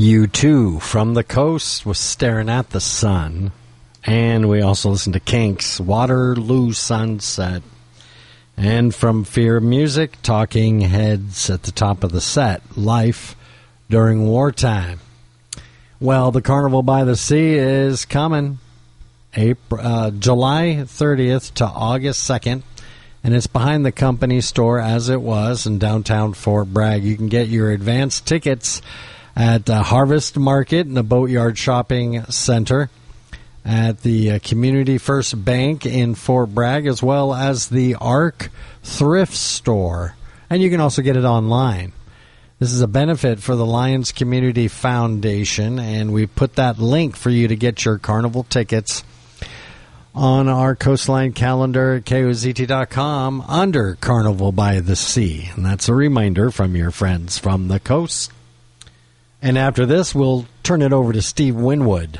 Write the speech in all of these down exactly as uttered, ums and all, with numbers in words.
U two from the Coast was Staring at the Sun. And we also listened to Kinks, Waterloo Sunset. And from Fear of Music, Talking Heads at the top of the set, Life During Wartime. Well, the Carnival by the Sea is coming April, uh, July thirtieth to August second. And it's behind the company store as it was in downtown Fort Bragg. You can get your advance tickets at uh, Harvest Market in the Boatyard Shopping Center, at the uh, Community First Bank in Fort Bragg, as well as the Ark Thrift Store. And you can also get it online. This is a benefit for the Lions Community Foundation, and we put that link for you to get your carnival tickets on our Coastline calendar at K O Z T dot com under Carnival by the Sea. And that's a reminder from your friends from the coast. And after this, we'll turn it over to Steve Winwood.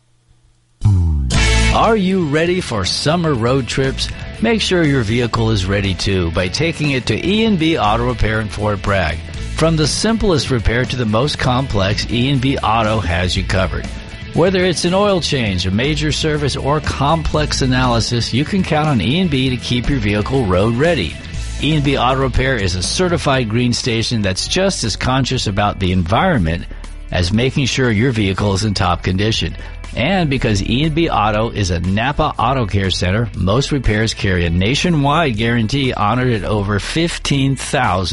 Are you ready for summer road trips? Make sure your vehicle is ready too by taking it to E and B Auto Repair in Fort Bragg. From the simplest repair to the most complex, E and B Auto has you covered. Whether it's an oil change, a major service, or complex analysis, you can count on E and B to keep your vehicle road ready. E and B Auto Repair is a certified green station that's just as conscious about the environment as making sure your vehicle is in top condition. And because E and B Auto is a Napa Auto Care Center, most repairs carry a nationwide guarantee honored at over fifteen thousand